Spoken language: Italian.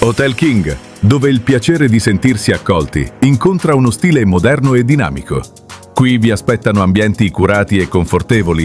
Hotel King, dove il piacere di sentirsi accolti incontra uno stile moderno e dinamico. Qui vi aspettano ambienti curati e confortevoli,